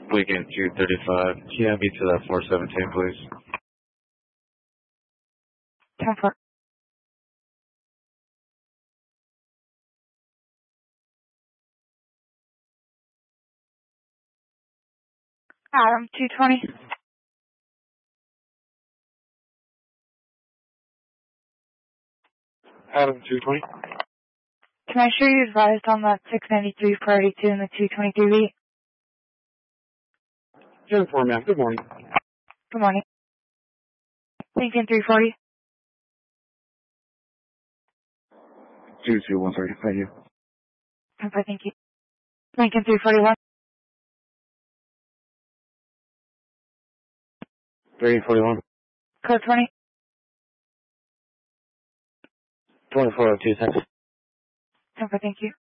Weekend 235. Can you have me to that 417, please? 10-4. Adam 220. Adam 220. Can I show you advised on that 693 priority 2 and the 223B? 10-4, ma'am. Good morning. Good morning. Lincoln 340. 22130. Thank you. Okay, thank you. Lincoln 341. 341. Code 20. 2402, thanks. Okay, thank you.